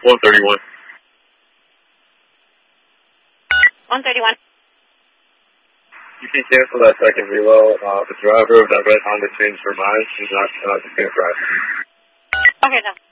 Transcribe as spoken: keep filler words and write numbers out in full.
one thirty-one. one thirty-one. You can cancel that second reload. Uh, the driver of that red Honda changed her mind. She's not uh, the same driver. Okay, no.